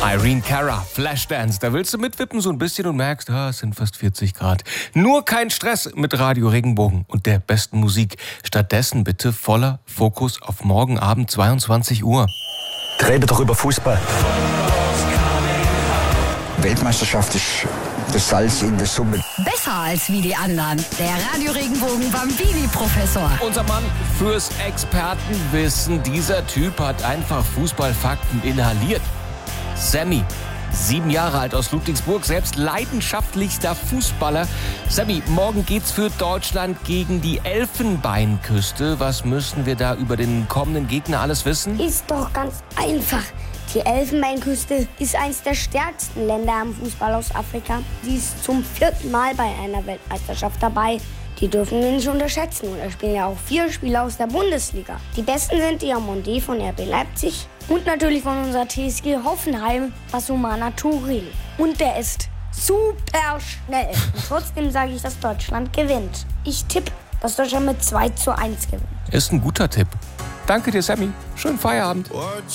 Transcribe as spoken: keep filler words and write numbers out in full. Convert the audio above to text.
Irene Cara, Flashdance. Da willst du mitwippen so ein bisschen und merkst, ah, es sind fast vierzig Grad. Nur kein Stress mit Radio Regenbogen und der besten Musik. Stattdessen bitte voller Fokus auf morgen Abend zweiundzwanzig Uhr. Rede doch über Fußball. Weltmeisterschaft ist das Salz in der Suppe. Besser als wie die anderen. Der Radio Regenbogen Bambini-Professor. Unser Mann fürs Expertenwissen. Dieser Typ hat einfach Fußballfakten inhaliert. Sammy, sieben Jahre alt aus Ludwigsburg, selbst leidenschaftlichster Fußballer. Sammy, morgen geht's für Deutschland gegen die Elfenbeinküste. Was müssen wir da über den kommenden Gegner alles wissen? Ist doch ganz einfach. Die Elfenbeinküste ist eines der stärksten Länder am Fußball aus Afrika. Sie ist zum vierten Mal bei einer Weltmeisterschaft dabei. Die dürfen wir nicht unterschätzen. Und da spielen ja auch vier Spieler aus der Bundesliga. Die besten sind Diamondé von R B Leipzig und natürlich von unserer T S G Hoffenheim, Basumana Touré. Und der ist super schnell. Und trotzdem sage ich, dass Deutschland gewinnt. Ich tippe, dass Deutschland mit zwei zu eins gewinnt. Ist ein guter Tipp. Danke dir, Sammy. Schönen Feierabend.